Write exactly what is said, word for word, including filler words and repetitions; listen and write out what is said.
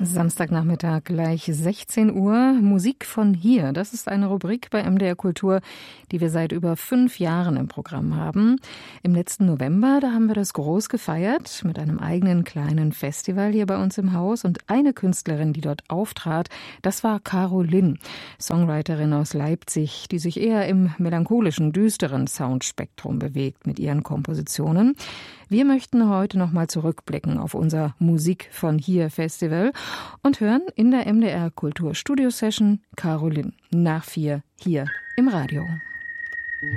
Samstagnachmittag gleich sechzehn Uhr. Musik von hier. Das ist eine Rubrik bei M D R Kultur, die wir seit über fünf Jahren im Programm haben. Im letzten November, da haben wir das groß gefeiert mit einem eigenen kleinen Festival hier bei uns im Haus. Und eine Künstlerin, die dort auftrat, das war Caro Linn, Songwriterin aus Leipzig, die sich eher im melancholischen, düsteren Soundspektrum bewegt mit ihren Kompositionen. Wir möchten heute noch mal zurückblicken auf unser Musik von hier Festival und hören in der M D R Kultur Studio Session Caro Linn nach vier hier im Radio.